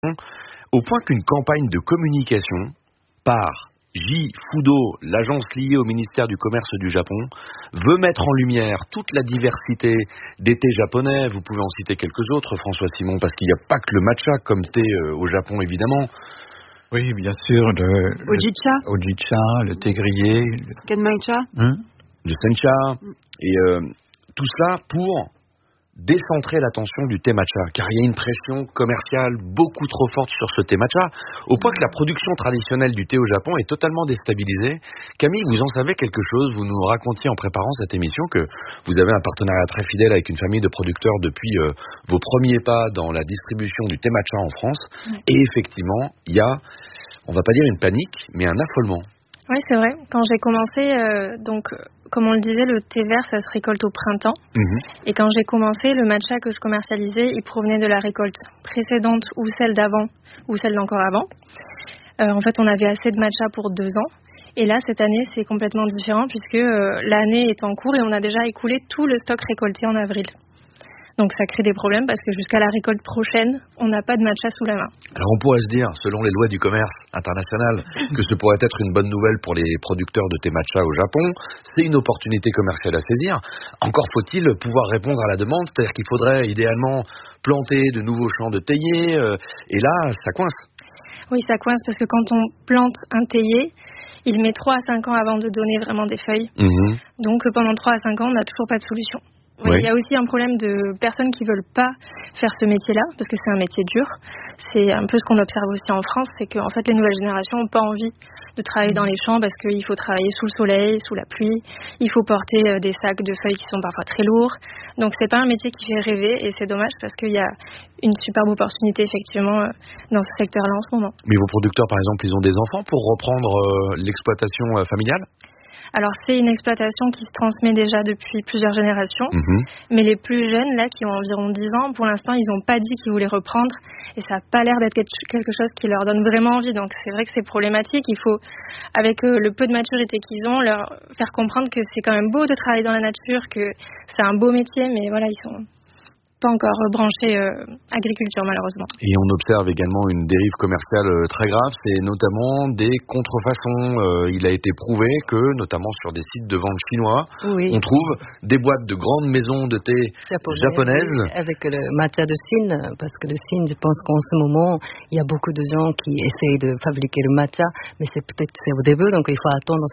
au point qu'une campagne de communication par J-Fudo, l'agence liée au ministère du Commerce du Japon, veut mettre en lumière toute la diversité des thés japonais. Vous pouvez en citer quelques autres, François Simon, parce qu'il n'y a pas que le matcha comme thé au Japon, évidemment. Oui, bien sûr, Ojicha, le thé grillé, Genmaicha, le sencha, et tout cela pour décentrer l'attention du thé matcha, car il y a une pression commerciale beaucoup trop forte sur ce thé matcha, au point que la production traditionnelle du thé au Japon est totalement déstabilisée. Camille, vous en savez quelque chose? Vous nous racontiez en préparant cette émission que vous avez un partenariat très fidèle avec une famille de producteurs depuis vos premiers pas dans la distribution du thé matcha en France. Et effectivement, il y a, on va pas dire une panique, mais un affolement. Oui, c'est vrai. Quand j'ai commencé, comme on le disait, le thé vert, ça se récolte au printemps. Et quand j'ai commencé, le matcha que je commercialisais, il provenait de la récolte précédente ou celle d'avant ou celle d'encore avant. En fait, on avait assez de matcha pour 2 ans. Et là, cette année, c'est complètement différent puisque l'année est en cours et on a déjà écoulé tout le stock récolté en avril. Donc ça crée des problèmes parce que jusqu'à la récolte prochaine, on n'a pas de matcha sous la main. Alors on pourrait se dire, selon les lois du commerce international, que ce pourrait être une bonne nouvelle pour les producteurs de thé matcha au Japon. C'est une opportunité commerciale à saisir. Encore faut-il pouvoir répondre à la demande, c'est-à-dire qu'il faudrait idéalement planter de nouveaux champs de théiers. Et là, ça coince. Oui, ça coince parce que quand on plante un théier, il met 3 à 5 ans avant de donner vraiment des feuilles. Donc pendant 3 à 5 ans, on n'a toujours pas de solution. Oui. Il y a aussi un problème de personnes qui veulent pas faire ce métier-là, parce que c'est un métier dur. C'est un peu ce qu'on observe aussi en France, c'est qu'en fait les nouvelles générations n'ont pas envie de travailler dans les champs parce qu'il faut travailler sous le soleil, sous la pluie, il faut porter des sacs de feuilles qui sont parfois très lourds. Donc c'est pas un métier qui fait rêver et c'est dommage parce qu'il y a une superbe opportunité effectivement dans ce secteur-là en ce moment. Mais vos producteurs par exemple, ils ont des enfants pour reprendre l'exploitation familiale ? Alors c'est une exploitation qui se transmet déjà depuis plusieurs générations, mais les plus jeunes là qui ont environ 10 ans, pour l'instant ils n'ont pas dit qu'ils voulaient reprendre et ça n'a pas l'air d'être quelque chose qui leur donne vraiment envie, donc c'est vrai que c'est problématique. Il faut, avec le peu de maturité qu'ils ont, leur faire comprendre que c'est quand même beau de travailler dans la nature, que c'est un beau métier, mais voilà, ils sont pas encore branchés agriculture malheureusement. Et on observe également une dérive commerciale très grave, c'est notamment des contrefaçons. Il a été prouvé que, notamment sur des sites de vente chinois, on trouve des boîtes de grandes maisons de thé japonaises. Avec le matcha de Chine, parce que le Chine, je pense qu'en ce moment, il y a beaucoup de gens qui essayent de fabriquer le matcha, mais c'est au début, donc il faut attendre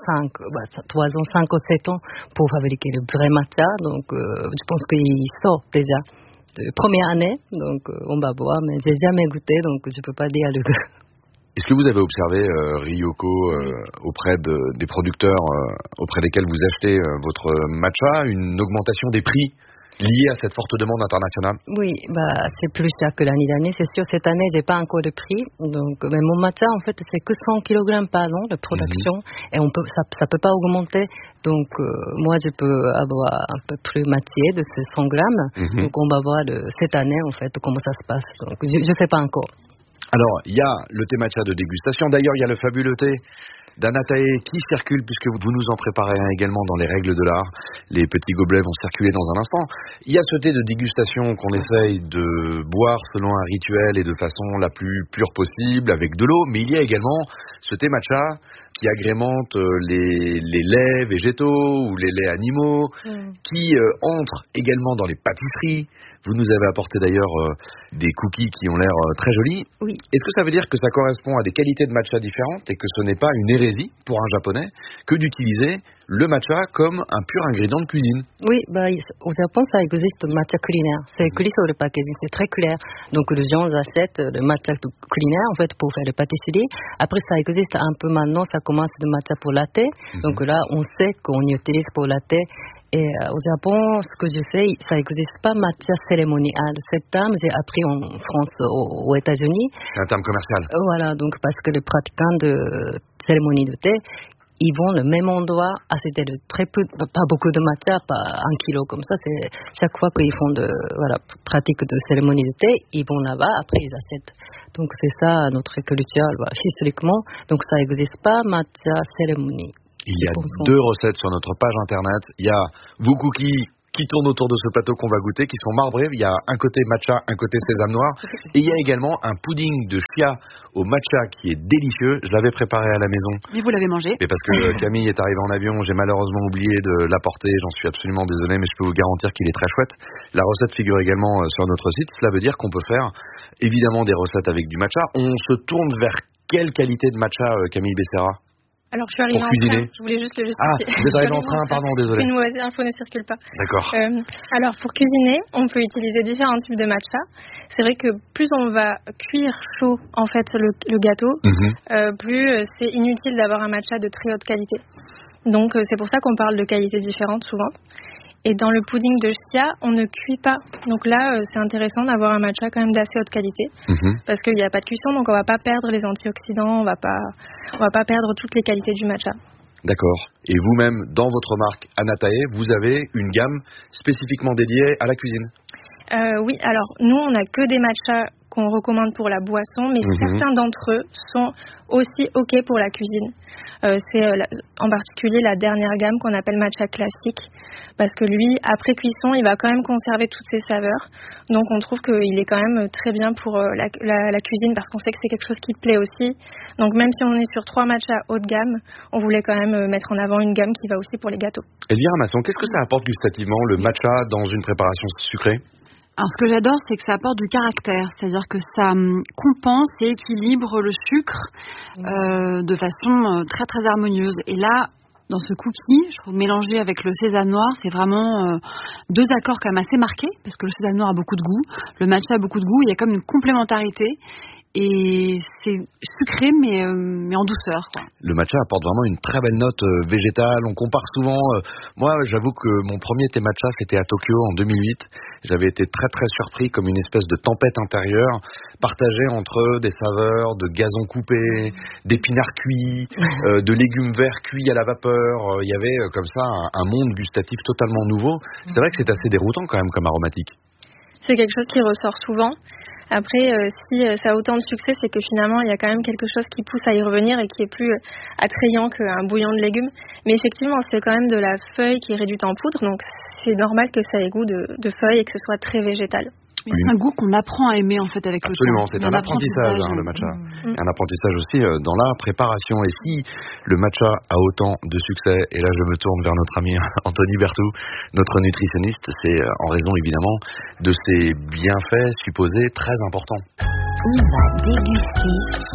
3 ans, 5 ou 7 ans pour fabriquer le vrai matcha. Donc je pense qu'il sort déjà. Première année, donc on va voir, mais j'ai jamais goûté, donc je peux pas dire le goût. Est-ce que vous avez observé, Ryoko, auprès des producteurs auprès desquels vous achetez votre matcha, une augmentation des prix liée à cette forte demande internationale? Oui, c'est plus cher que l'année dernière, c'est sûr. Cette année, j'ai pas encore de prix, donc mais mon matcha, en fait, c'est que 100 kg par an de production, et ça peut pas augmenter. Donc moi, je peux avoir un peu plus moitié de ces 100 grammes. Donc on va voir cette année, en fait, comment ça se passe. Donc je sais pas encore. Alors, il y a le thé matcha de dégustation. D'ailleurs, il y a le fabuleux thé d'Anatae qui circule, puisque vous nous en préparez un également dans les règles de l'art. Les petits gobelets vont circuler dans un instant. Il y a ce thé de dégustation qu'on essaye de boire selon un rituel et de façon la plus pure possible, avec de l'eau. Mais il y a également ce thé matcha qui agrémente les laits végétaux ou les laits animaux, qui entre également dans les pâtisseries. Vous nous avez apporté d'ailleurs des cookies qui ont l'air très jolis. Oui. Est-ce que ça veut dire que ça correspond à des qualités de matcha différentes et que ce n'est pas une hérésie pour un japonais que d'utiliser le matcha comme un pur ingrédient de cuisine? Oui, au Japon, ça existe le matcha culinaire. C'est écrit sur le packaging, c'est très clair. Donc les gens achètent le matcha culinaire en fait pour faire les pâtisseries. Après, ça existe un peu maintenant, ça commence le matcha pour latte. Donc là, on sait qu'on utilise pour latte. Et au Japon, ce que je sais, ça n'existe pas matcha cérémonial. Ce terme, j'ai appris en France, aux États-Unis. C'est un terme commercial. Voilà, donc parce que les pratiquants de cérémonie de thé, ils vont au même endroit, acheter de très peu, pas beaucoup de matcha, pas 1 kilo comme ça. C'est chaque fois qu'ils font pratique de cérémonie de thé, ils vont là-bas, après ils achètent. Donc c'est ça notre culture, historiquement. Donc ça n'existe pas matcha cérémonie. Il y a 2 recettes sur notre page internet. Il y a vos cookies qui tournent autour de ce plateau qu'on va goûter, qui sont marbrés. Il y a un côté matcha, un côté sésame noir. Et il y a également un pudding de chia au matcha qui est délicieux. Je l'avais préparé à la maison. Mais vous l'avez mangé. Et parce que Camille est arrivée en avion, j'ai malheureusement oublié de l'apporter. J'en suis absolument désolé, mais je peux vous garantir qu'il est très chouette. La recette figure également sur notre site. Cela veut dire qu'on peut faire évidemment des recettes avec du matcha. On se tourne vers quelle qualité de matcha, Camille Becerra? Alors, je suis arrivée en train. Je voulais juste le justifier. Ah, vous êtes arrivée en train, pardon, désolé. Une mauvaise info ne circule pas. D'accord. Alors, pour cuisiner, on peut utiliser différents types de matcha. C'est vrai que plus on va cuire chaud, en fait, le gâteau, plus c'est inutile d'avoir un matcha de très haute qualité. Donc, c'est pour ça qu'on parle de qualités différentes souvent. Et dans le pudding de chia, on ne cuit pas. Donc là, c'est intéressant d'avoir un matcha quand même d'assez haute qualité. Parce qu'il n'y a pas de cuisson, donc on ne va pas perdre les antioxydants, on va pas perdre toutes les qualités du matcha. D'accord. Et vous-même, dans votre marque Anatae, vous avez une gamme spécifiquement dédiée à la cuisine? Oui, alors nous, on n'a que des matchas qu'on recommande pour la boisson, mais certains d'entre eux sont aussi OK pour la cuisine. C'est en particulier la dernière gamme qu'on appelle matcha classique, parce que lui, après cuisson, il va quand même conserver toutes ses saveurs. Donc on trouve qu'il est quand même très bien pour la cuisine, parce qu'on sait que c'est quelque chose qui plaît aussi. Donc même si on est sur 3 matchas haut de gamme, on voulait quand même mettre en avant une gamme qui va aussi pour les gâteaux. Elvira Masson, qu'est-ce que ça apporte gustativement, le matcha, dans une préparation sucrée? Alors, ce que j'adore, c'est que ça apporte du caractère, c'est-à-dire que ça compense et équilibre le sucre de façon très très harmonieuse. Et là, dans ce cookie, je trouve mélangé avec le sésame noir, c'est vraiment 2 accords quand même assez marqués, parce que le sésame noir a beaucoup de goût, le matcha a beaucoup de goût, il y a comme une complémentarité. Et c'est sucré, mais en douceur, quoi. Le matcha apporte vraiment une très belle note végétale. On compare souvent... moi, j'avoue que mon premier thé matcha, c'était à Tokyo en 2008. J'avais été très très surpris, comme une espèce de tempête intérieure, partagée entre des saveurs de gazon coupé, d'épinards cuits, de légumes verts cuits à la vapeur. Il y avait comme ça un monde gustatif totalement nouveau. C'est vrai que c'est assez déroutant quand même comme aromatique. C'est quelque chose qui ressort souvent. Après, si ça a autant de succès, c'est que finalement, il y a quand même quelque chose qui pousse à y revenir et qui est plus attrayant qu'un bouillon de légumes. Mais effectivement, c'est quand même de la feuille qui est réduite en poudre, donc c'est normal que ça ait goût de feuille et que ce soit très végétal. C'est un goût qu'on apprend à aimer en fait avec Absolument, le temps. C'est un apprentissage, le matcha. Un apprentissage aussi dans la préparation. Et si le matcha a autant de succès, et là je me tourne vers notre ami Anthony Berthoud, notre nutritionniste, c'est en raison évidemment de ses bienfaits supposés très importants. On va déguster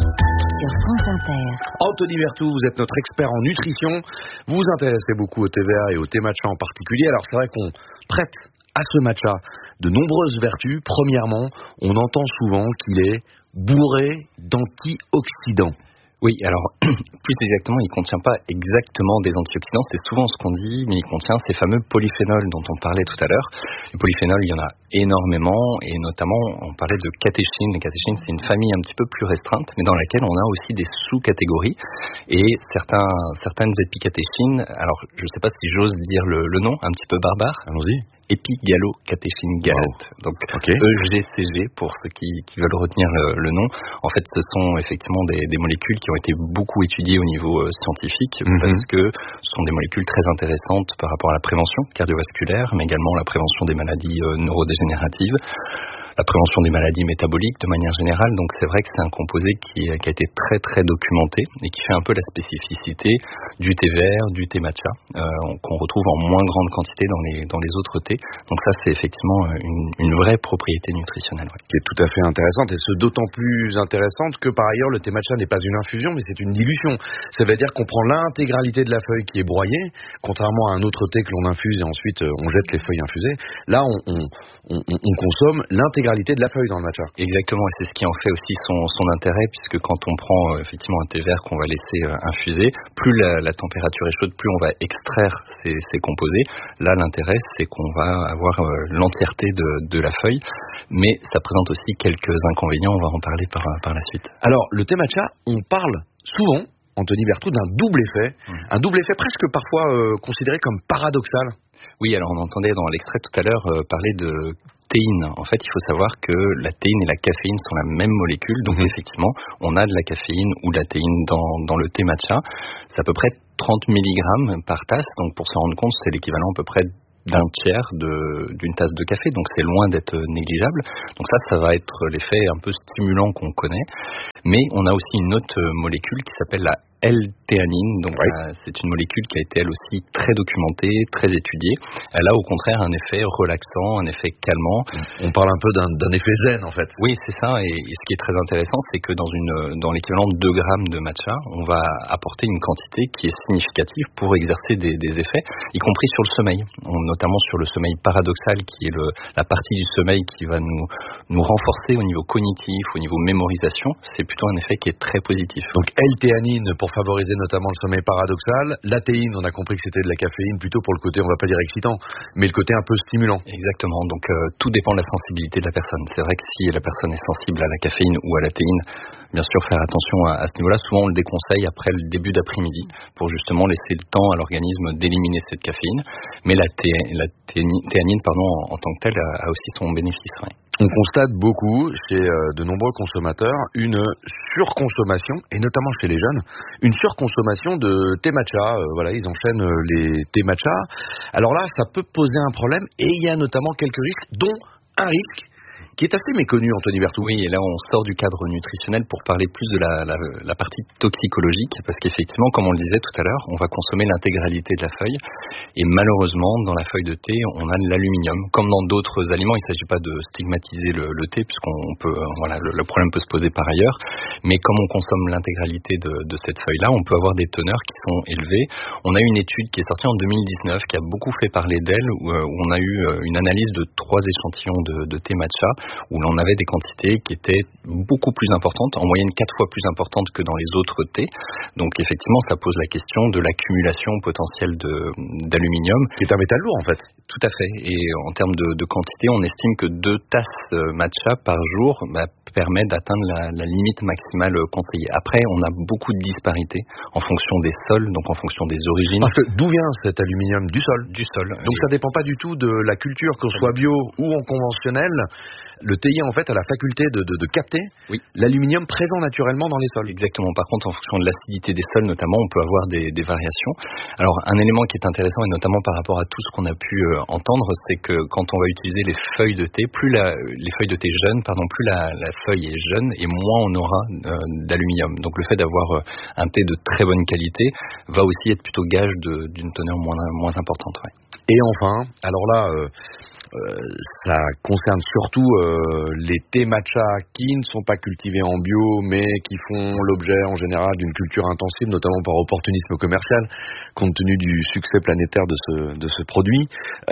sur France Inter. Anthony Berthoud, vous êtes notre expert en nutrition. Vous vous intéressez beaucoup au thé vert et au thé matcha en particulier. Alors c'est vrai qu'on prête à ce matcha de nombreuses vertus. Premièrement, on entend souvent qu'il est bourré d'antioxydants. Oui, alors, plus exactement, il ne contient pas exactement des antioxydants, c'est souvent ce qu'on dit, mais il contient ces fameux polyphénols dont on parlait tout à l'heure. Les polyphénols, il y en a énormément, et notamment, on parlait de catéchines. Les catéchines, c'est une famille un petit peu plus restreinte, mais dans laquelle on a aussi des sous-catégories, et certaines épicatéchines, alors, je ne sais pas si j'ose dire le nom, un petit peu barbare. Allons-y. Épigalo-catéchine galate. Wow. Donc EGCG pour ceux qui veulent retenir le nom. En fait, ce sont effectivement des molécules qui ont été beaucoup étudiées au niveau scientifique parce que ce sont des molécules très intéressantes par rapport à la prévention cardiovasculaire, mais également la prévention des maladies neurodégénératives, la prévention des maladies métaboliques de manière générale. Donc c'est vrai que c'est un composé qui a été très très documenté et qui fait un peu la spécificité du thé vert, du thé matcha, qu'on retrouve en moins grande quantité dans les autres thés. Donc ça c'est effectivement une vraie propriété nutritionnelle. Ouais. Qui est tout à fait intéressante, et ce d'autant plus intéressante que par ailleurs le thé matcha n'est pas une infusion mais c'est une dilution. Ça veut dire qu'on prend l'intégralité de la feuille qui est broyée, contrairement à un autre thé que l'on infuse et ensuite on jette les feuilles infusées. Là on consomme l'intégralité de la feuille dans le matcha. Exactement, et c'est ce qui en fait aussi son intérêt, puisque quand on prend effectivement un thé vert qu'on va laisser infuser, plus la température est chaude, plus on va extraire ces composés. Là, l'intérêt, c'est qu'on va avoir l'entièreté de la feuille, mais ça présente aussi quelques inconvénients, on va en parler par la suite. Alors, le thé matcha, on parle souvent, Anthony Berthoud, d'un double effet, un double effet presque parfois considéré comme paradoxal. Oui, alors on entendait dans l'extrait tout à l'heure parler de théine. En fait, il faut savoir que la théine et la caféine sont la même molécule, donc effectivement, on a de la caféine ou de la théine dans le thé matcha. C'est à peu près 30 mg par tasse, donc pour se rendre compte, c'est l'équivalent à peu près d'un tiers d'une tasse de café, donc c'est loin d'être négligeable. Donc ça va être l'effet un peu stimulant qu'on connaît. Mais on a aussi une autre molécule qui s'appelle la L-théanine, donc c'est une molécule qui a été elle aussi très documentée, très étudiée. Elle a au contraire un effet relaxant, un effet calmant. On parle un peu d'un effet zen en fait. Oui, c'est ça, et ce qui est très intéressant, c'est que dans l'équivalent de 2 grammes de matcha, on va apporter une quantité qui est significative pour exercer des effets, y compris sur le sommeil, notamment sur le sommeil paradoxal, qui est la partie du sommeil qui va nous renforcer au niveau cognitif, au niveau mémorisation. C'est plutôt un effet qui est très positif. Donc L-théanine pour favoriser notamment le sommeil paradoxal. La théine, on a compris que c'était de la caféine, plutôt pour le côté, on va pas dire excitant, mais le côté un peu stimulant. Exactement, donc tout dépend de la sensibilité de la personne. C'est vrai que si la personne est sensible à la caféine ou à la théine, bien sûr faire attention à ce niveau-là. Souvent on le déconseille après le début d'après-midi pour justement laisser le temps à l'organisme d'éliminer cette caféine. Mais la théanine en tant que telle a aussi son bénéfice. Ouais. On constate beaucoup chez de nombreux consommateurs une surconsommation, et notamment chez les jeunes, une surconsommation de thé matcha. Ils enchaînent les thés matcha. Alors là, ça peut poser un problème, et il y a notamment quelques risques, dont un risque qui est assez méconnu, Anthony Berthoud. Oui, et là on sort du cadre nutritionnel pour parler plus de la partie toxicologique, parce qu'effectivement, comme on le disait tout à l'heure, on va consommer l'intégralité de la feuille, et malheureusement, dans la feuille de thé, on a de l'aluminium. Comme dans d'autres aliments, il ne s'agit pas de stigmatiser le thé, puisqu'on peut, le problème peut se poser par ailleurs, mais comme on consomme l'intégralité de cette feuille-là, on peut avoir des teneurs qui sont élevées. On a une étude qui est sortie en 2019, qui a beaucoup fait parler d'elle, où on a eu une analyse de 3 échantillons de thé matcha, où l'on avait des quantités qui étaient beaucoup plus importantes, en moyenne 4 fois plus importantes que dans les autres thés. Donc effectivement, ça pose la question de l'accumulation potentielle d'aluminium. Qui est un métal lourd en fait. Tout à fait. Et en termes de quantité, on estime que 2 tasses matcha par jour permet d'atteindre la limite maximale conseillée. Après, on a beaucoup de disparités en fonction des sols, donc en fonction des origines. Parce que d'où vient cet aluminium? Du sol. Du sol. Donc ça dépend pas du tout de la culture, qu'on soit bio ou en conventionnel. Le théier, en fait, a la faculté de capter l'aluminium présent naturellement dans les sols. Exactement. Par contre, en fonction de l'acidité des sols, notamment, on peut avoir des variations. Alors, un élément qui est intéressant, et notamment par rapport à tout ce qu'on a pu entendre, c'est que quand on va utiliser les feuilles de thé, les feuilles de thé jeunes, plus la feuille est jeune, et moins on aura d'aluminium. Donc, le fait d'avoir un thé de très bonne qualité va aussi être plutôt gage d'une teneur moins importante. Ouais. Et enfin, alors là... ça concerne surtout les thés matcha qui ne sont pas cultivés en bio, mais qui font l'objet en général d'une culture intensive, notamment par opportunisme commercial, compte tenu du succès planétaire de ce produit.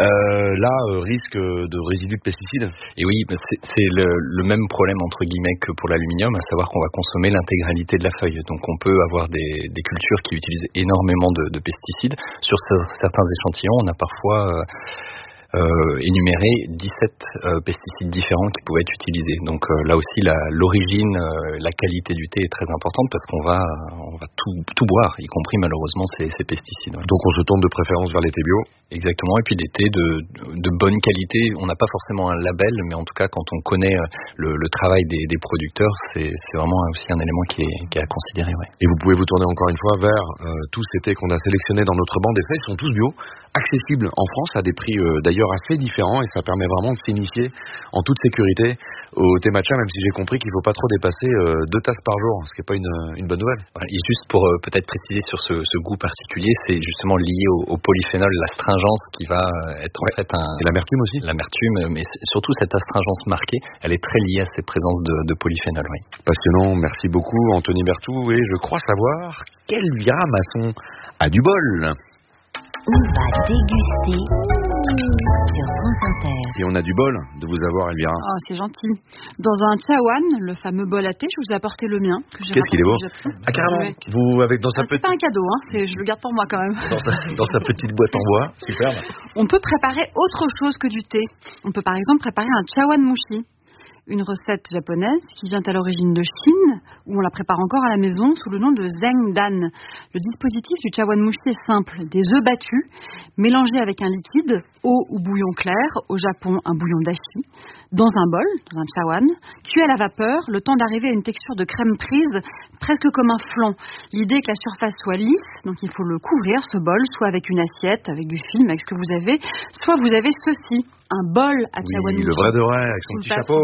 Risque de résidus de pesticides. Et oui, c'est le même problème entre guillemets que pour l'aluminium, à savoir qu'on va consommer l'intégralité de la feuille. Donc on peut avoir des cultures qui utilisent énormément de pesticides. Sur certains échantillons, on a parfois énuméré 17 pesticides différents qui pouvaient être utilisés. Donc là aussi, l'origine, la qualité du thé est très importante, parce qu'on va tout boire, y compris malheureusement ces pesticides. Donc on se tourne de préférence vers les thés bio. Exactement, et puis des thés de bonne qualité. On n'a pas forcément un label, mais en tout cas quand on connaît le travail des producteurs, c'est vraiment aussi un élément qui est à considérer. Ouais. Et vous pouvez vous tourner encore une fois vers tous ces thés qu'on a sélectionnés dans notre banc d'essai. Ils sont tous bio, accessibles en France à des prix d'ailleurs assez différents, et ça permet vraiment de s'initier en toute sécurité au thé matcha, même si j'ai compris qu'il ne faut pas trop dépasser 2 tasses par jour, ce qui n'est pas une bonne nouvelle. Voilà, et juste pour peut-être préciser sur ce goût particulier, c'est justement lié au polyphénol, l'astringence qui va être en fait et l'amertume aussi. L'amertume, mais surtout cette astringence marquée, elle est très liée à cette présence de polyphénol. Oui. Passionnant, merci beaucoup Anthony Berthoud, et je crois savoir qu'Elvira Masson a du bol. On va déguster sur France Inter. Et on a du bol de vous avoir, Elvira. Oh, c'est gentil. Dans un chawan, le fameux bol à thé, je vous ai apporté le mien. Qu'est-ce qu'il est beau. Ah, carrément. Ouais. Vous, avec dans sa c'est pas un cadeau, je le garde pour moi quand même. Dans sa petite boîte en bois, superbe. On peut préparer autre chose que du thé. On peut par exemple préparer un chawan mushi. une recette japonaise qui vient à l'origine de Chine, où on la prépare encore à la maison sous le nom de zengdan. Le dispositif du chawanmushi est simple, des œufs battus, mélangés avec un liquide, eau ou bouillon clair, au Japon un bouillon dashi, dans un bol, dans un chawan, cuit à la vapeur, le temps d'arriver à une texture de crème prise, presque comme un flan. L'idée est que la surface soit lisse, donc il faut le couvrir, ce bol, soit avec une assiette, avec du film, avec ce que vous avez, soit vous avez ceci, un bol à chawanmushi. Le vrai de vrai, avec son petit chapeau.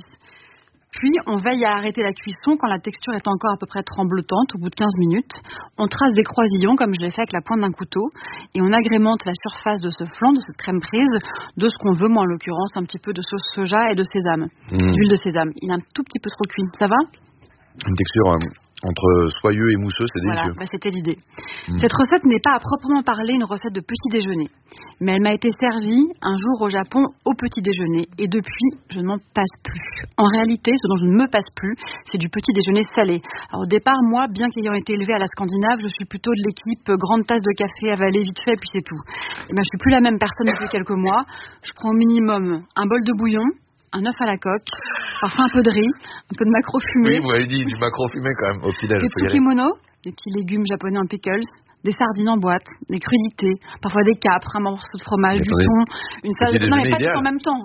Puis, on veille à arrêter la cuisson quand la texture est encore à peu près tremblotante, au bout de 15 minutes. On trace des croisillons, comme je l'ai fait avec la pointe d'un couteau, et on agrémente la surface de ce flan, de cette crème prise, de ce qu'on veut, moi en l'occurrence, un petit peu de sauce soja et de sésame, d'huile de sésame. Il est un tout petit peu trop cuit. Ça va ? Une texture entre soyeux et mousseux, c'est délicieux. Voilà, c'était l'idée. Cette recette n'est pas à proprement parler une recette de petit déjeuner, mais elle m'a été servie un jour au Japon au petit déjeuner, et depuis, je ne m'en passe plus. En réalité, ce dont je ne me passe plus, c'est du petit déjeuner salé. Alors au départ, moi, bien qu'ayant été élevée à la Scandinave, je suis plutôt de l'équipe grande tasse de café avalée vite fait, puis c'est tout. Et ben, je suis plus la même personne depuis quelques mois. Je prends au minimum un bol de bouillon, un œuf à la coque, parfois un peu de riz, un peu de maquereau fumé. Oui, vous avez dit du maquereau fumé quand même au petit-déj. Des tsukimono, des petits légumes japonais en pickles, des sardines en boîte, des crudités, parfois des capres, un morceau de fromage, du thon, une salade. Non, mais pas tout en même temps.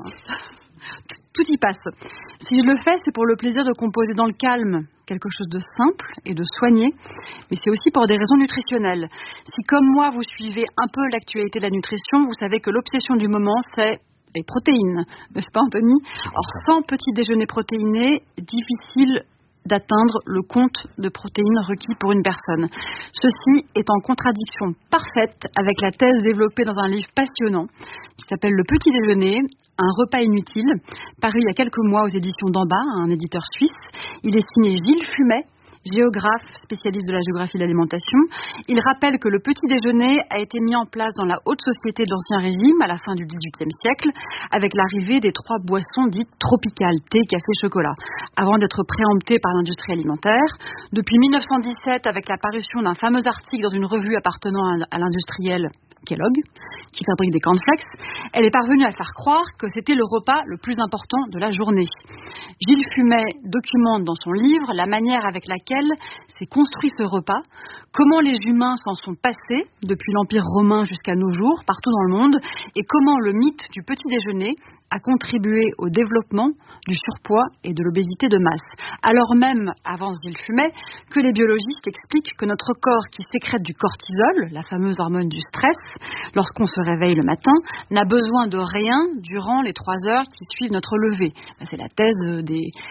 Tout y passe. Si je le fais, c'est pour le plaisir de composer dans le calme quelque chose de simple et de soigné, mais c'est aussi pour des raisons nutritionnelles. Si, comme moi, vous suivez un peu l'actualité de la nutrition, vous savez que l'obsession du moment, c'est les protéines, n'est-ce pas Anthony ? Or, sans petit déjeuner protéiné, difficile d'atteindre le compte de protéines requis pour une personne. Ceci est en contradiction parfaite avec la thèse développée dans un livre passionnant qui s'appelle Le Petit Déjeuner, un repas inutile, paru il y a quelques mois aux éditions d'Amba, un éditeur suisse. Il est signé Gilles Fumet, géographe, spécialiste de la géographie de l'alimentation. Il rappelle que le petit déjeuner a été mis en place dans la haute société de l'Ancien Régime à la fin du XVIIIe siècle, avec l'arrivée des 3 boissons dites tropicales, thé, café, chocolat, avant d'être préempté par l'industrie alimentaire. Depuis 1917, avec la parution d'un fameux article dans une revue appartenant à l'industriel Kellogg, qui fabrique des cornflakes, elle est parvenue à faire croire que c'était le repas le plus important de la journée. Gilles Fumet documente dans son livre la manière avec laquelle s'est construit ce repas, comment les humains s'en sont passés depuis l'Empire romain jusqu'à nos jours, partout dans le monde, et comment le mythe du petit déjeuner a contribué au développement du surpoids et de l'obésité de masse. Alors même, avance Gilles Fumet, que les biologistes expliquent que notre corps qui sécrète du cortisol, la fameuse hormone du stress, lorsqu'on se réveille le matin, n'a besoin de rien durant les 3 heures qui suivent notre lever. C'est la thèse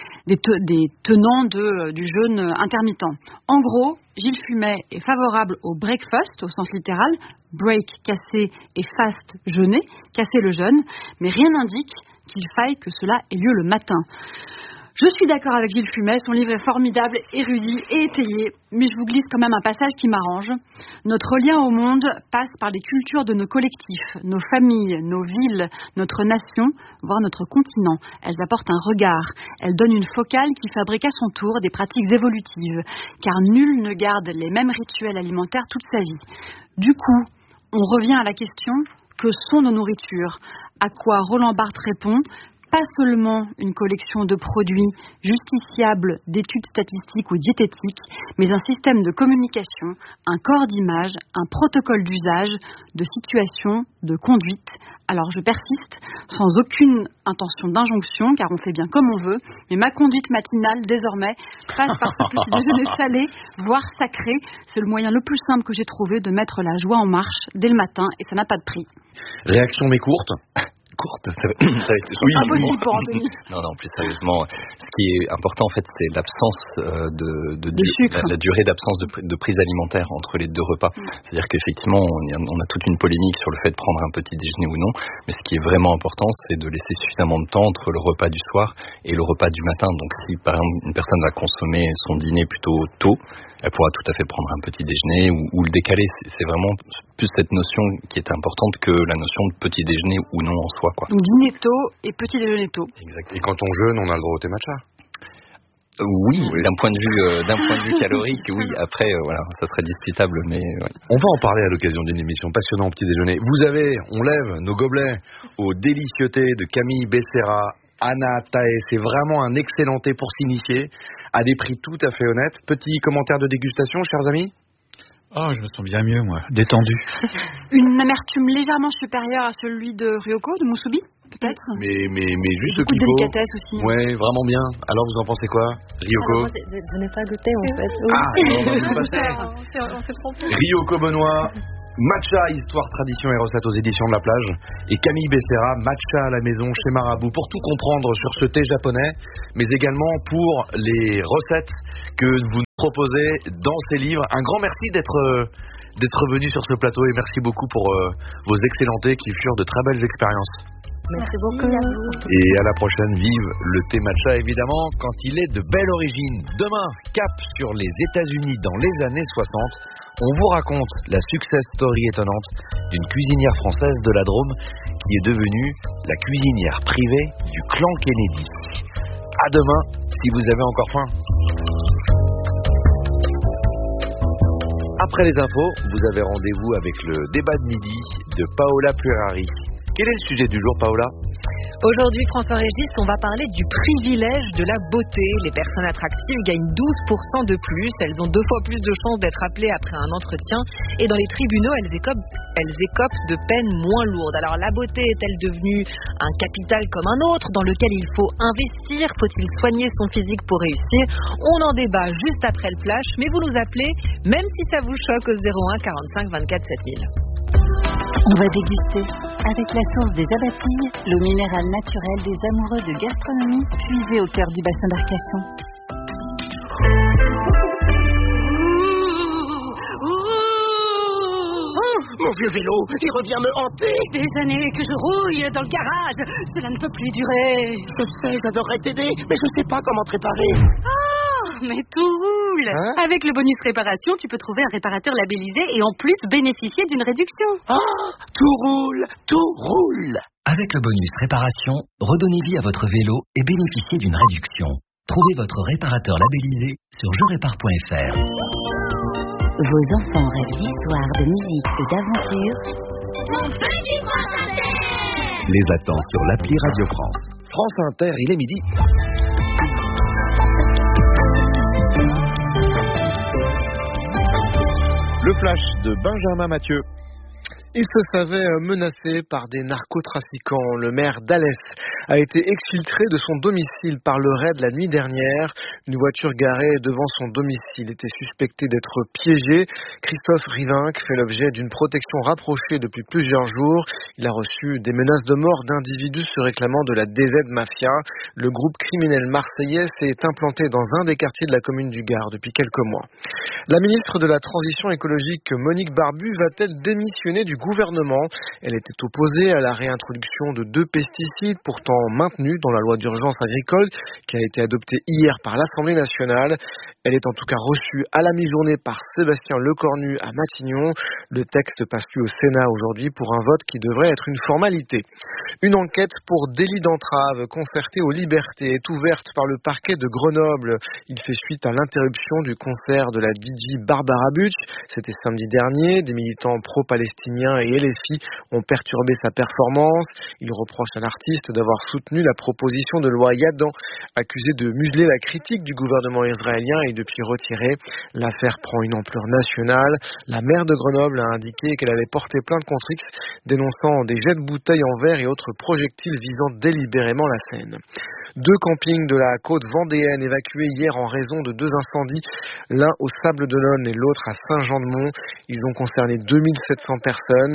des tenants du jeûne intermittent. En gros, Gilles Fumet est favorable au breakfast, au sens littéral, break, casser, et fast, jeûner, casser le jeûne, mais rien n'indique qu'il faille que cela ait lieu le matin. Je suis d'accord avec Gilles Fumet, son livre est formidable, érudit et étayé, mais je vous glisse quand même un passage qui m'arrange. Notre lien au monde passe par les cultures de nos collectifs, nos familles, nos villes, notre nation, voire notre continent. Elles apportent un regard, elles donnent une focale qui fabrique à son tour des pratiques évolutives, car nul ne garde les mêmes rituels alimentaires toute sa vie. Du coup, on revient à la question, que sont nos nourritures ? À quoi Roland Barthes répond ? Pas seulement une collection de produits justiciables d'études statistiques ou diététiques, mais un système de communication, un corps d'image, un protocole d'usage, de situation, de conduite. Alors je persiste, sans aucune intention d'injonction, car on fait bien comme on veut, mais ma conduite matinale, désormais, passe par ce petit déjeuner salé, voire sacré. C'est le moyen le plus simple que j'ai trouvé de mettre la joie en marche dès le matin, et ça n'a pas de prix. Réaction mais courte. Ça va être... Oui, impossible pour Anthony. Non, plus sérieusement, ce qui est important en fait, c'est l'absence la durée d'absence de prise alimentaire entre les 2 repas. C'est-à-dire qu'effectivement, on a toute une polémique sur le fait de prendre un petit déjeuner ou non, mais ce qui est vraiment important, c'est de laisser suffisamment de temps entre le repas du soir et le repas du matin. Donc si par exemple une personne va consommer son dîner plutôt tôt, elle pourra tout à fait prendre un petit déjeuner ou le décaler. C'est vraiment plus cette notion qui est importante que la notion de petit déjeuner ou non en soi, quoi. Dîner tôt et petit déjeuner tôt. Exact. Et quand on jeûne, on a le droit au thé matcha. Oui, d'un point de vue calorique, oui. Après, voilà, ça serait discutable, mais ouais. On va en parler à l'occasion d'une émission passionnante au petit déjeuner. On lève nos gobelets aux délicieutés de Camille Becerra Anatae, c'est vraiment un excellent thé pour s'initier, à des prix tout à fait honnêtes. Petit commentaire de dégustation, chers amis? Oh, je me sens bien mieux, moi. Détendu. Une amertume légèrement supérieure à celui de Ryoko, de Musubi, peut-être. Mais juste ce qu'il faut. Beaucoup de délicatesse aussi. Ouais, vraiment bien. Alors, vous en pensez quoi, Ryoko? Alors, moi, je n'ai pas goûté, en fait. On s'est trompé. Ryoko Benoît, Matcha, Histoire, Tradition et Recettes aux éditions de la Plage. Et Camille Becerra, Matcha à la maison chez Marabout, pour tout comprendre sur ce thé japonais, mais également pour les recettes que vous nous proposez dans ces livres. Un grand merci d'être venu sur ce plateau et merci beaucoup pour vos excellents thés qui furent de très belles expériences. Merci beaucoup. Et à la prochaine, vive le thé matcha évidemment quand il est de belle origine. Demain, cap sur les États-Unis dans les années 60. On vous raconte la success story étonnante d'une cuisinière française de la Drôme qui est devenue la cuisinière privée du clan Kennedy. À demain, si vous avez encore faim. Après les infos, vous avez rendez-vous avec le débat de midi de Paola Puerari. Quel est le sujet du jour, Paola? Aujourd'hui, François-Régis, on va parler du privilège de la beauté. Les personnes attractives gagnent 12% de plus. Elles ont 2 fois plus de chances d'être appelées après un entretien. Et dans les tribunaux, elles écopent de peines moins lourdes. Alors, la beauté est-elle devenue un capital comme un autre dans lequel il faut investir? Faut-il soigner son physique pour réussir? On en débat juste après le flash. Mais vous nous appelez, même si ça vous choque, au 01 45 24 7000. On va déguster avec la source des Abatilles, l'eau minérale naturelle des amoureux de gastronomie, puisée au cœur du bassin d'Arcachon. Mon vieux vélo, il revient me hanter. Des années que je rouille dans le garage, cela ne peut plus durer. Je sais, j'adorerais t'aider, mais je sais pas comment te réparer. Mais tout roule. Avec le bonus réparation, tu peux trouver un réparateur labellisé et en plus bénéficier d'une réduction. Tout roule, tout roule. Avec le bonus réparation, redonnez vie à votre vélo et bénéficiez d'une réduction. Trouvez votre réparateur labellisé sur jerépare.fr. Vos enfants rêvent d'histoire, de musique et d'aventure. Mon petit France Inter les attend sur l'appli Radio France. France Inter, il est midi. Le flash de Benjamin Mathieu. Il se savait menacé par des narcotrafiquants. Le maire d'Alès a été exfiltré de son domicile par le raid la nuit dernière. Une voiture garée devant son domicile était suspectée d'être piégée. Christophe Rivinck fait l'objet d'une protection rapprochée depuis plusieurs jours. Il a reçu des menaces de mort d'individus se réclamant de la DZ Mafia. Le groupe criminel marseillais s'est implanté dans un des quartiers de la commune du Gard depuis quelques mois. La ministre de la Transition écologique, Monique Barbu, va-t-elle démissionner du gouvernement? Elle était opposée à la réintroduction de 2 pesticides pourtant maintenus dans la loi d'urgence agricole qui a été adoptée hier par l'Assemblée nationale. Elle est en tout cas reçue à la mi-journée par Sébastien Lecornu à Matignon. Le texte passe lui au Sénat aujourd'hui pour un vote qui devrait être une formalité. Une enquête pour délit d'entrave concertée aux libertés est ouverte par le parquet de Grenoble. Il fait suite à l'interruption du concert de la DJ Barbara Butch. C'était samedi dernier. Des militants pro-palestiniens et LFI ont perturbé sa performance. Ils reprochent à l'artiste d'avoir soutenu la proposition de loi Yadan, accusée de museler la critique du gouvernement israélien et depuis retirée. L'affaire prend une ampleur nationale. La maire de Grenoble a indiqué qu'elle allait porter plainte contre X, dénonçant des jets de bouteilles en verre et autres projectiles visant délibérément la Seine. 2 campings de la côte vendéenne évacués hier en raison de 2 incendies, l'un au Sable-d'Olonne et l'autre à Saint-Jean-de-Mont. Ils ont concerné 2700 personnes.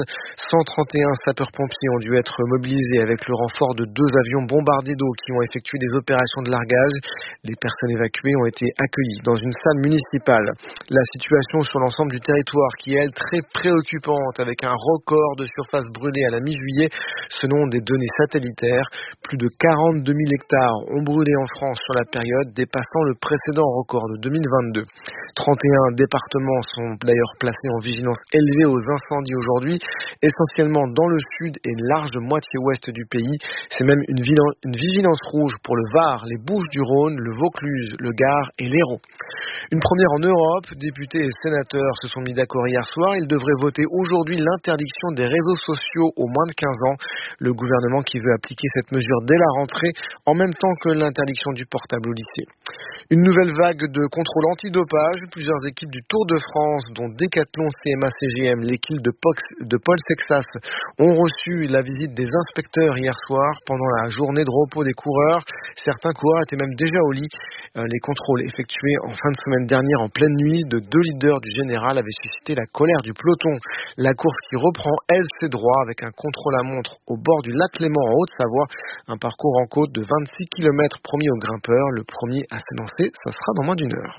131 sapeurs-pompiers ont dû être mobilisés avec le renfort de 2 avions bombardiers d'eau qui ont effectué des opérations de largage. Les personnes évacuées ont été accueillies dans une salle municipale. La situation sur l'ensemble du territoire qui est, elle, très préoccupante avec un record de surface brûlée à la mi-juillet selon des données satellitaires. Plus de 42 000 hectares ont brûlé en France sur la période, dépassant le précédent record de 2022. 31 départements sont d'ailleurs placés en vigilance élevée aux incendies aujourd'hui, essentiellement dans le sud et une large moitié ouest du pays. C'est même une vigilance rouge pour le Var, les Bouches-du-Rhône, le Vaucluse, le Gard et l'Hérault. Une première en Europe, députés et sénateurs se sont mis d'accord hier soir. Ils devraient voter aujourd'hui l'interdiction des réseaux sociaux aux moins de 15 ans. Le gouvernement qui veut appliquer cette mesure dès la rentrée, en même temps que l'interdiction du portable au lycée. Une nouvelle vague de contrôle antidopage. Plusieurs équipes du Tour de France, dont Décathlon, CMA, CGM, l'équipe de Paul Sexas, ont reçu la visite des inspecteurs hier soir pendant la journée de repos des coureurs. Certains coureurs étaient même déjà au lit. Les contrôles effectués en fin de semaine dernière en pleine nuit de 2 leaders du général avaient suscité la colère du peloton. La course qui reprend, elle, ses droits avec un contrôle à montre au bord du lac Léman en Haute-Savoie. Un parcours en côte de 26 km promis aux grimpeurs. Le premier à s'élancer, ça sera dans moins d'une heure.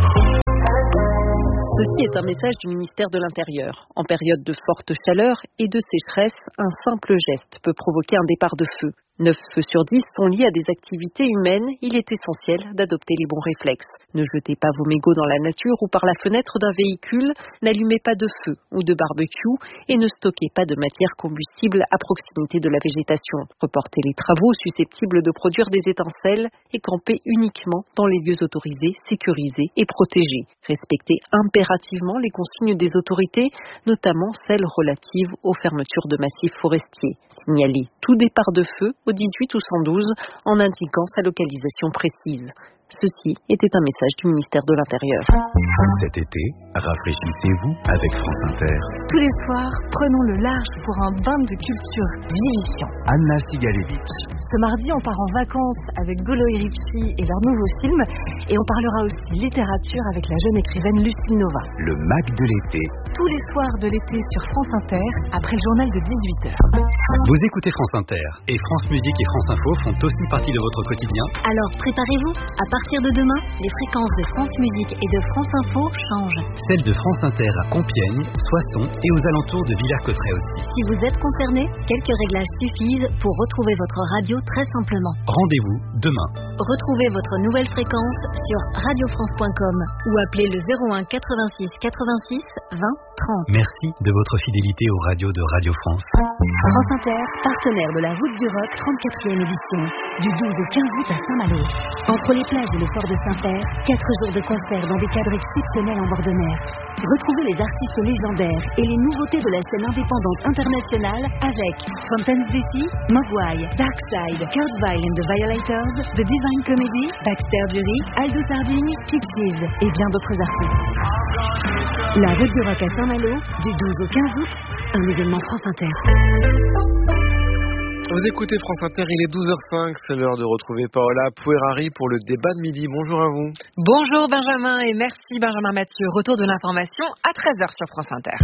Ceci est un message du ministère de l'Intérieur. En période de forte chaleur et de sécheresse, un simple geste peut provoquer un départ de feu. 9 feux sur 10 sont liés à des activités humaines. Il est essentiel d'adopter les bons réflexes. Ne jetez pas vos mégots dans la nature ou par la fenêtre d'un véhicule. N'allumez pas de feu ou de barbecue et ne stockez pas de matière combustible à proximité de la végétation. Reportez les travaux susceptibles de produire des étincelles et campez uniquement dans les lieux autorisés, sécurisés et protégés. Respectez impérativement les consignes des autorités, notamment celles relatives aux fermetures de massifs forestiers. Signalez tout départ de feu au 18 ou 112 en indiquant sa localisation précise. Ceci était un message du ministère de l'Intérieur. Cet été, rafraîchissez-vous avec France Inter. Tous les soirs, prenons le large pour un bain de culture vivifiant. Anna Sigalevitch. Ce mardi, on part en vacances avec Golo et Ricci et leur nouveau film. Et on parlera aussi littérature avec la jeune écrivaine Lucille Nova. Le Mac de l'été. Tous les soirs de l'été sur France Inter, après le journal de 18h. Vous écoutez France Inter et France Musique et France Info font aussi partie de votre quotidien. Alors préparez-vous. À partir de demain, les fréquences de France Musique et de France Info changent. Celles de France Inter à Compiègne, Soissons et aux alentours de Villers-Cotterêts aussi. Si vous êtes concerné, quelques réglages suffisent pour retrouver votre radio très simplement. Rendez-vous demain. Retrouvez votre nouvelle fréquence sur radiofrance.com ou appelez le 01 86 86 20 30. Merci de votre fidélité aux radios de Radio France. France Inter, partenaire de la Route du Rock 34e édition, du 12 au 15 août à Saint-Malo. Entre les plages et le port de Saint-Père, 4 jours de concerts dans des cadres exceptionnels en bord de mer. Retrouvez les artistes légendaires et les nouveautés de la scène indépendante internationale avec Fountains DC, Mogwai, Darkside, Kurt Weill and the Violators, The Divine Comedy, Baxter Dury, Aldo Sardine, Pixies et bien d'autres artistes. La Route du Rock à Saint-Malo, du 12 au 15 août, un événement France Inter. Vous écoutez France Inter, il est 12h05, c'est l'heure de retrouver Paola Puerari pour le débat de midi. Bonjour à vous. Bonjour Benjamin et merci Benjamin Mathieu. Retour de l'information à 13h sur France Inter.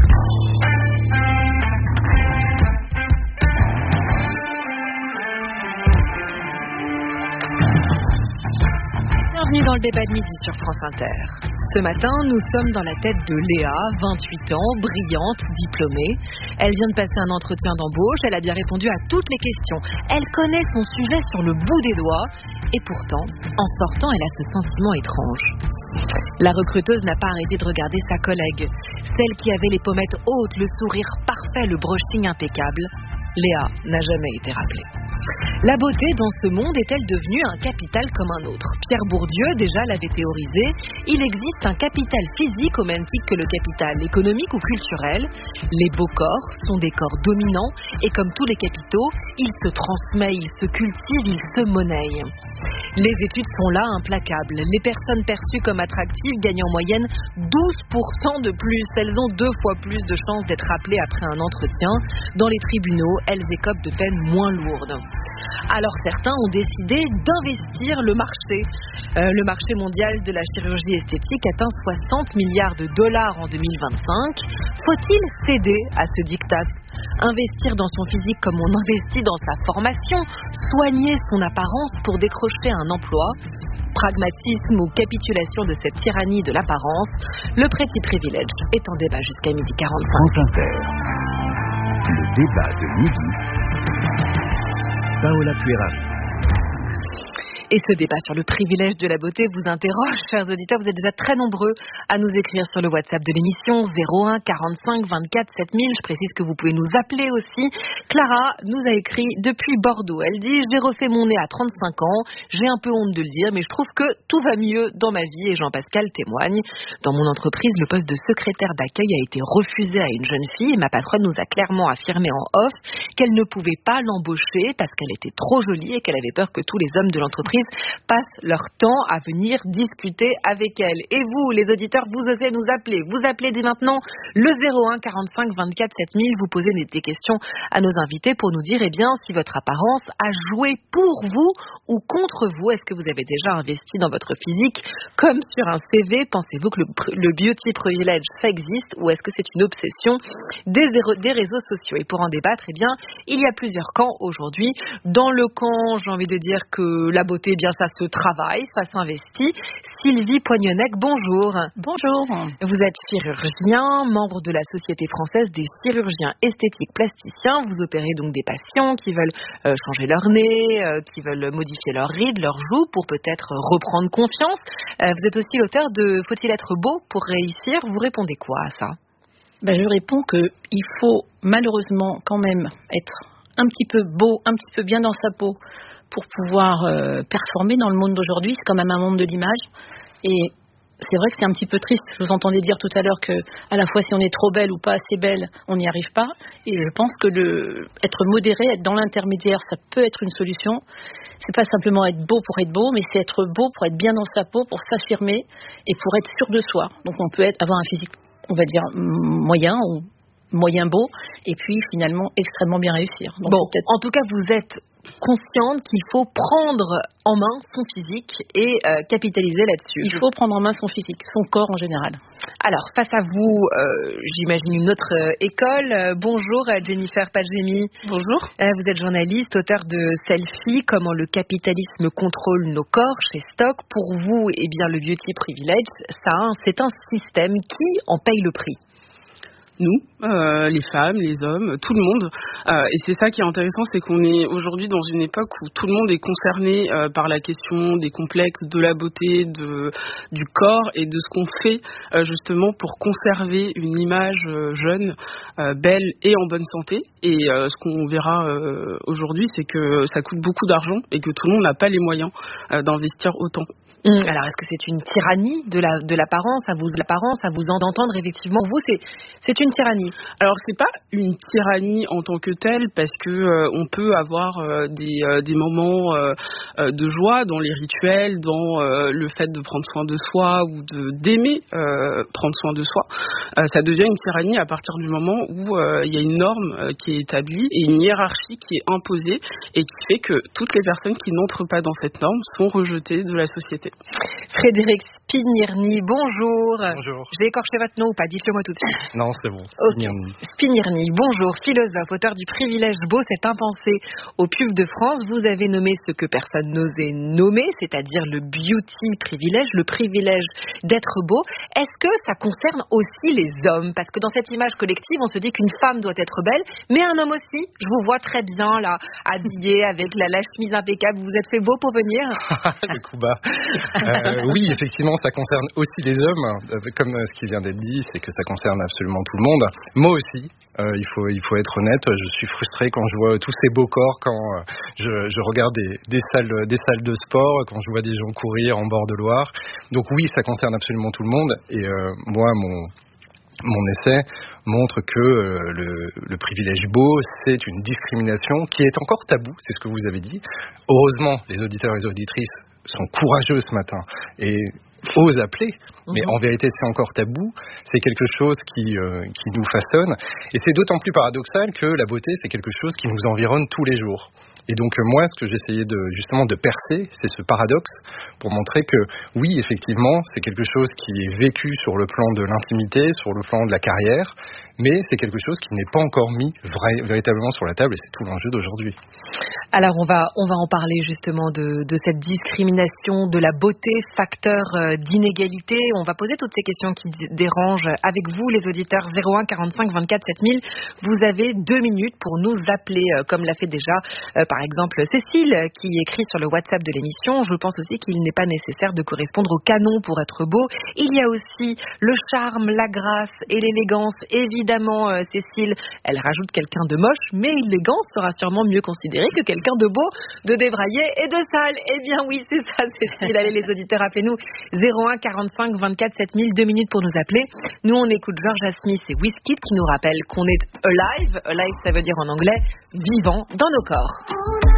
Bienvenue dans le débat de midi sur France Inter. Ce matin, nous sommes dans la tête de Léa, 28 ans, brillante, diplômée. Elle vient de passer un entretien d'embauche, elle a bien répondu à toutes les questions. Elle connaît son sujet sur le bout des doigts et pourtant, en sortant, elle a ce sentiment étrange. La recruteuse n'a pas arrêté de regarder sa collègue, celle qui avait les pommettes hautes, le sourire parfait, le brushing impeccable. Léa n'a jamais été rappelée. La beauté dans ce monde est-elle devenue un capital comme un autre ? Pierre Bourdieu déjà l'avait théorisé. Il existe un capital physique au même titre que le capital économique ou culturel. Les beaux corps sont des corps dominants et comme tous les capitaux, ils se transmettent, ils se cultivent, ils se monnaient. Les études sont là implacables. Les personnes perçues comme attractives gagnent en moyenne 12% de plus. Elles ont 2 fois plus de chances d'être appelées après un entretien. Dans les tribunaux, elles écopent de peines moins lourdes. Alors certains ont décidé d'investir le marché. Le marché mondial de la chirurgie esthétique atteint 60 milliards de dollars en 2025. Faut-il céder à ce diktat ? Investir dans son physique comme on investit dans sa formation, soigner son apparence pour décrocher un emploi. Pragmatisme ou capitulation de cette tyrannie de l'apparence, le Pretty Privilege est en débat jusqu'à 12h45. France Inter. Le débat de midi. Paola Puerari. Et ce débat sur le privilège de la beauté vous interroge, chers auditeurs. Vous êtes déjà très nombreux à nous écrire sur le WhatsApp de l'émission 01 45 24 7000. Je précise que vous pouvez nous appeler aussi. Clara nous a écrit depuis Bordeaux. Elle dit « J'ai refait mon nez à 35 ans. J'ai un peu honte de le dire, mais je trouve que tout va mieux dans ma vie. » Et Jean-Pascal témoigne. Dans mon entreprise, le poste de secrétaire d'accueil a été refusé à une jeune fille. Et ma patronne nous a clairement affirmé en off qu'elle ne pouvait pas l'embaucher parce qu'elle était trop jolie et qu'elle avait peur que tous les hommes de l'entreprise passent leur temps à venir discuter avec elle. Et vous, les auditeurs, vous osez nous appeler. Vous appelez dès maintenant le 01 45 24 7000. Vous posez des questions à nos invités pour nous dire si votre apparence a joué pour vous ou contre vous. Est-ce que vous avez déjà investi dans votre physique comme sur un CV? Pensez-vous que le beauty privilege, ça existe ou est-ce que c'est une obsession des réseaux sociaux? Et pour en débattre, il y a plusieurs camps aujourd'hui. Dans le camp, j'ai envie de dire que la beauté, ça se travaille, ça s'investit. Sylvie Poignonnec, bonjour. Bonjour. Vous êtes chirurgien, membre de la Société française des chirurgiens esthétiques plasticiens. Vous opérez donc des patients qui veulent changer leur nez, qui veulent modifier leurs rides, leurs joues pour peut-être reprendre confiance. Vous êtes aussi l'auteur de « Faut-il être beau pour réussir ?» Vous répondez quoi à ça? Je réponds qu'il faut malheureusement quand même être un petit peu beau, un petit peu bien dans sa peau pour pouvoir performer dans le monde d'aujourd'hui. C'est quand même un monde de l'image. Et c'est vrai que c'est un petit peu triste. Je vous entendais dire tout à l'heure que à la fois si on est trop belle ou pas assez belle, on n'y arrive pas. Et je pense que être modéré, être dans l'intermédiaire, ça peut être une solution. C'est pas simplement être beau pour être beau, mais c'est être beau pour être bien dans sa peau, pour s'affirmer et pour être sûr de soi. Donc on peut avoir un physique, on va dire, moyen ou moyen beau, et puis finalement extrêmement bien réussir. Donc, en tout cas, vous êtes consciente qu'il faut prendre en main son physique et capitaliser là-dessus. Il faut prendre en main son physique, son corps en général. Alors, face à vous, j'imagine une autre école. Bonjour Jennifer Padjemi. Bonjour. Vous êtes journaliste, auteur de Selfie, comment le capitalisme contrôle nos corps chez Stock. Pour vous, le beauty privilege, c'est un système qui en paye le prix. Nous, les femmes, les hommes, tout le monde. Et c'est ça qui est intéressant, c'est qu'on est aujourd'hui dans une époque où tout le monde est concerné par la question des complexes, de la beauté, du corps et de ce qu'on fait justement pour conserver une image jeune, belle et en bonne santé. Et ce qu'on verra aujourd'hui, c'est que ça coûte beaucoup d'argent et que tout le monde n'a pas les moyens d'investir autant. Alors, est-ce que c'est une tyrannie de l'apparence, à vous entendre effectivement? Vous, c'est une tyrannie. Alors, c'est pas une tyrannie en tant que telle, parce que on peut avoir des moments de joie dans les rituels, dans le fait de prendre soin de soi ou d'aimer prendre soin de soi. Ça devient une tyrannie à partir du moment où il y a une norme qui est établie et une hiérarchie qui est imposée et qui fait que toutes les personnes qui n'entrent pas dans cette norme sont rejetées de la société. Frédéric Spinirny, bonjour. Bonjour. J'ai écorché votre nom ou pas? Dites-le moi tout de suite. Non, c'est bon. Spinirny. Spinirny, bonjour. Philosophe, auteur du Privilège beau, c'est impensé au PUF de France. Vous avez nommé ce que personne n'osait nommer, c'est-à-dire le beauty privilège, le privilège d'être beau. Est-ce que ça concerne aussi les hommes? Parce que dans cette image collective, on se dit qu'une femme doit être belle, mais un homme aussi. Je vous vois très bien là, habillé avec la chemise impeccable. Vous vous êtes fait beau pour venir? Le coup bas. Oui, effectivement, ça concerne aussi les hommes. Comme ce qui vient d'être dit, c'est que ça concerne absolument tout le monde. Moi aussi, il faut être honnête. Je suis frustré quand je vois tous ces beaux corps, quand je regarde des salles de sport, quand je vois des gens courir en bord de Loire. Donc oui, ça concerne absolument tout le monde. Et moi, mon essai montre que le privilège beau, c'est une discrimination qui est encore tabou, c'est ce que vous avez dit. Heureusement, les auditeurs et les auditrices sont courageux ce matin et osent appeler, mais en vérité c'est encore tabou, c'est quelque chose qui nous façonne, et c'est d'autant plus paradoxal que la beauté c'est quelque chose qui nous environne tous les jours. Et donc moi, ce que j'essayais justement de percer, c'est ce paradoxe pour montrer que oui, effectivement, c'est quelque chose qui est vécu sur le plan de l'intimité, sur le plan de la carrière, mais c'est quelque chose qui n'est pas encore mis véritablement sur la table, et c'est tout l'enjeu d'aujourd'hui. Alors on va en parler justement de cette discrimination, de la beauté, facteur d'inégalité. On va poser toutes ces questions qui dérangent avec vous les auditeurs 01 45 24 7000. Vous avez 2 minutes pour nous appeler comme l'a fait déjà par exemple Cécile qui écrit sur le WhatsApp de l'émission. Je pense aussi qu'il n'est pas nécessaire de correspondre au canon pour être beau. Il y a aussi le charme, la grâce et l'élégance. Évidemment Cécile, elle rajoute quelqu'un de moche, mais l'élégance sera sûrement mieux considérée que quelqu'un de beau, de débraillé et de sale. Eh bien oui, c'est ça, Cécile. Allez les auditeurs, appelez-nous 01 45 24 7000, 2 minutes pour nous appeler. Nous on écoute Georgia Smith et Wizkid qui nous rappellent qu'on est alive. Alive, ça veut dire en anglais vivant dans nos corps.